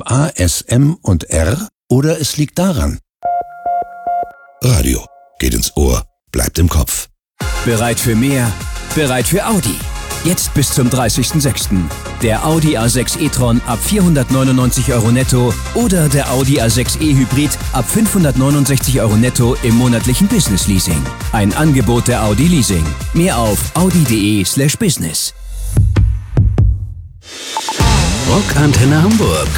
A, S, M und R oder es liegt daran. Radio geht ins Ohr, bleibt im Kopf. Bereit für mehr? Bereit für Audi. Jetzt bis zum 30.06. Der Audi A6 e-tron ab 499 € netto oder der Audi A6 e-Hybrid ab 569 € netto im monatlichen Business Leasing. Ein Angebot der Audi Leasing. Mehr auf audi.de/business. Rockantenne Hamburg.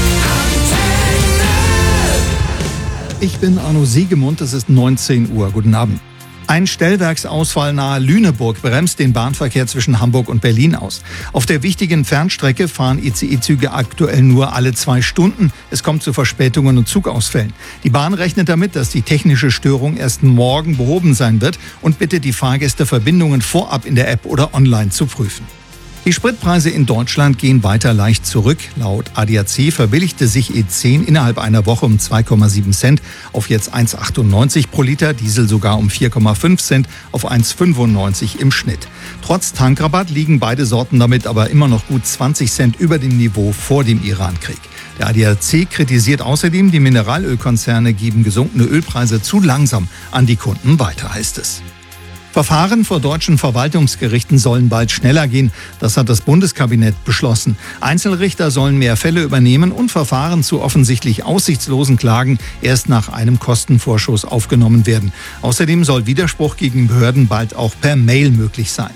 Ich bin Arno Siegemund, es ist 19 Uhr. Guten Abend. Ein Stellwerksausfall nahe Lüneburg bremst den Bahnverkehr zwischen Hamburg und Berlin aus. Auf der wichtigen Fernstrecke fahren ICE-Züge aktuell nur alle 2 Stunden. Es kommt zu Verspätungen und Zugausfällen. Die Bahn rechnet damit, dass die technische Störung erst morgen behoben sein wird und bittet die Fahrgäste, Verbindungen vorab in der App oder online zu prüfen. Die Spritpreise in Deutschland gehen weiter leicht zurück. Laut ADAC verbilligte sich E10 innerhalb einer Woche um 2,7 Cent auf jetzt 1,98 pro Liter, Diesel sogar um 4,5 Cent auf 1,95 im Schnitt. Trotz Tankrabatt liegen beide Sorten damit aber immer noch gut 20 Cent über dem Niveau vor dem Irankrieg. Der ADAC kritisiert außerdem, die Mineralölkonzerne geben gesunkene Ölpreise zu langsam an die Kunden weiter, heißt es. Verfahren vor deutschen Verwaltungsgerichten sollen bald schneller gehen. Das hat das Bundeskabinett beschlossen. Einzelrichter sollen mehr Fälle übernehmen und Verfahren zu offensichtlich aussichtslosen Klagen erst nach einem Kostenvorschuss aufgenommen werden. Außerdem soll Widerspruch gegen Behörden bald auch per Mail möglich sein.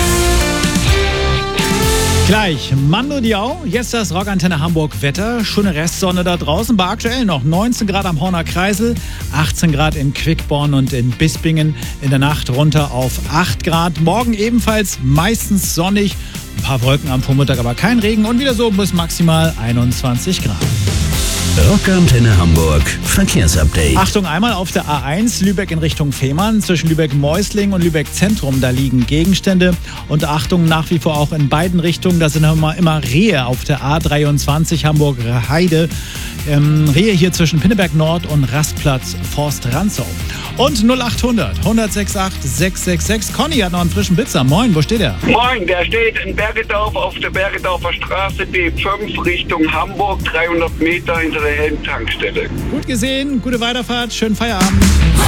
Gleich Mando Diao, jetzt das Rockantenne Hamburg Wetter. Schöne Restsonne da draußen, bei aktuell noch 19 Grad am Horner Kreisel, 18 Grad in Quickborn und in Bispingen, in der Nacht runter auf 8 Grad. Morgen ebenfalls meistens sonnig, ein paar Wolken am Vormittag, aber kein Regen und wieder so bis maximal 21 Grad. Rockantenne Hamburg Verkehrsupdate. Achtung, einmal auf der A1 Lübeck in Richtung Fehmarn, zwischen Lübeck-Meusling und Lübeck-Zentrum, da liegen Gegenstände. Und Achtung, nach wie vor auch in beiden Richtungen, da sind immer Rehe auf der A23 Hamburg-Heide. Rehe hier zwischen Pinneberg Nord und Rastplatz Forst-Rantzau. Und 0800 168 666. Conny hat noch einen frischen Blitzer. Moin, wo steht er? Moin, der steht in Bergedorf auf der Bergedorfer Straße B5 Richtung Hamburg, 300 Meter hinter der Helm-Tankstelle. Gut gesehen, gute Weiterfahrt, schönen Feierabend.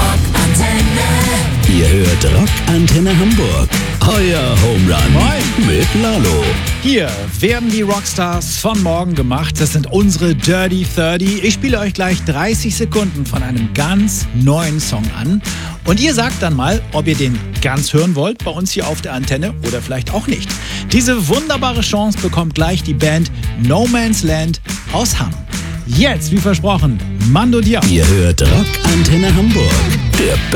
Ihr hört Rockantenne Hamburg. Euer Home Run Moin. mit Lalo. Hier werden die Rockstars von morgen gemacht. Das sind unsere Dirty 30. Ich spiele euch gleich 30 Sekunden von einem ganz neuen Song an. Und ihr sagt dann mal, ob ihr den ganz hören wollt, bei uns hier auf der Antenne oder vielleicht auch nicht. Diese wunderbare Chance bekommt gleich die Band No Man's Land aus Hamm. Jetzt, wie versprochen, Mando Diao. Ihr hört Rockantenne Hamburg. Der